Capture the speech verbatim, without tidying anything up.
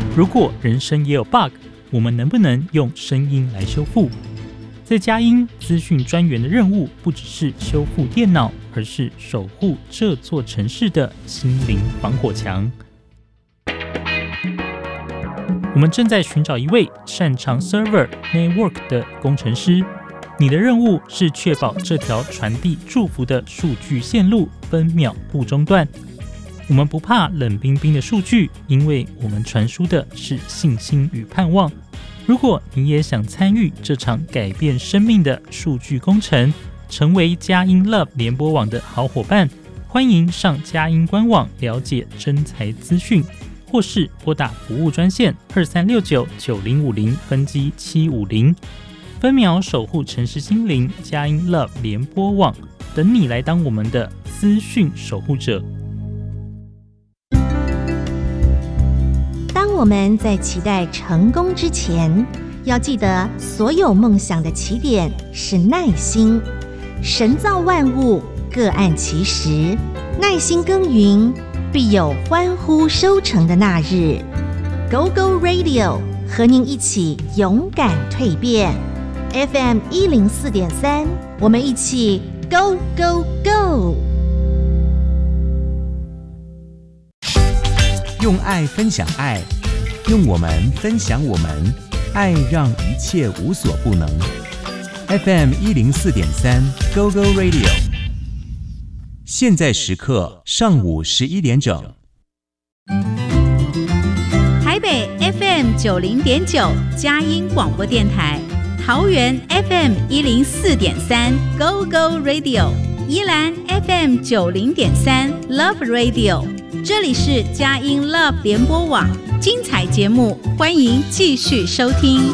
如果人生也有 bug， 我们能不能用声音来修复？在佳音资讯专员的任务不只是修复电脑，而是守护这座城市的心灵防火墙。我们正在寻找一位擅长 server network 的工程师，你的任务是确保这条传递祝福的数据线路分秒不中断。我们不怕冷冰冰的数据，因为我们传输的是信心与盼望。如果你也想参与这场改变生命的数据工程，成为佳音 Love 联播网的好伙伴，欢迎上佳音官网了解征才资讯，或是拨打服务专线二三六九九零五零分机七五零，分秒守护城市心灵，佳音 Love 联播网，等你来当我们的资讯守护者。 当我们在期待成功之前，要记得所有梦想的起点是耐心。神造万物，各按其时，耐心耕耘，必有欢呼收成的那日。Go Go Radio 和您一起勇敢蜕变。F M 一零四点三，我们一起 Go Go Go！ 用爱分享爱，用我们分享我们，爱让一切无所不能。F M 一零四点三 Go Go Radio， 现在时刻上午十一点整。 台北 F M 九零点九佳音广播电台，桃园 F M 一零四点三 Go Go Radio， 宜兰 F M 九零点三 Love Radio。这里是佳音 Love 联播网，精彩节目，欢迎继续收听。